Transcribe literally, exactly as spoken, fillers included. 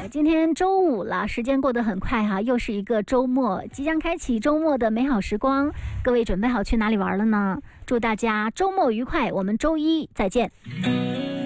今天周五了，时间过得很快哈，又是一个周末，即将开启周末的美好时光。各位准备好去哪里玩了呢？祝大家周末愉快，我们周一再见。